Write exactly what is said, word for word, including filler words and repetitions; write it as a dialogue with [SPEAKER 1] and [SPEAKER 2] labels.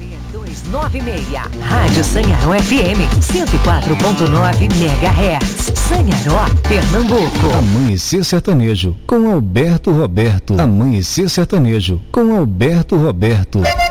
[SPEAKER 1] dois nove seis. Rádio Sanharó F M, cento e quatro ponto nove megahertz. Sanharó, Pernambuco.
[SPEAKER 2] Amanhecer Sertanejo, com Alberto Roberto. Amanhecer Sertanejo, com Alberto Roberto.